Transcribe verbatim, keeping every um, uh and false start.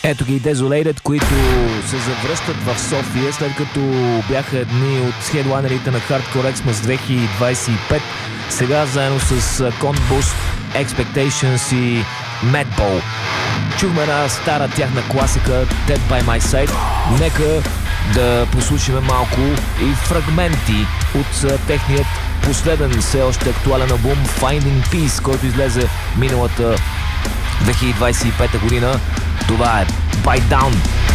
Ето ги Desolated, които се завръщат в София, след като бяха едни от хедлайнерите на Hardcore Xmas две хиляди двадесет и пет. Сега заедно с Conbust, Expectations и Madball. Чухме една стара тяхна класика Dead by My Side. Нека да послушаме малко и фрагменти от техният последен все още актуален албум Finding Peace, който излезе миналата две хиляди двадесет и пета година. Това е Bite Down.